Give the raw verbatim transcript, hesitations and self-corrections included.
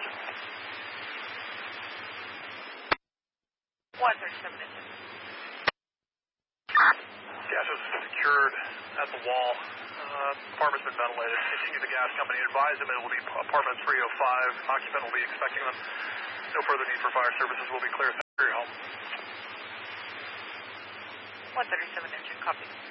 engine. one thirty-seven engine. Gas is secured at the wall. Uh, apartment's been ventilated. Continue the gas company. Advise them it will be apartment three oh five. Occupant will be expecting them. No further need for fire services. Will be clear. Thank you for your help. one thirty-seven engine, copy.